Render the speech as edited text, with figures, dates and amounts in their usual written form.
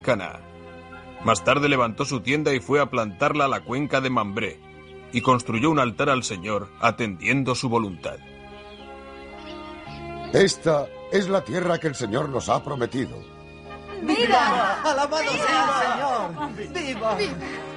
Cana. Más tarde levantó su tienda y fue a plantarla a la cuenca de Mambré, y construyó un altar al Señor, atendiendo su voluntad. Esta es la tierra que el Señor nos ha prometido. ¡Viva! ¡Alabado sea el Señor! ¡Viva!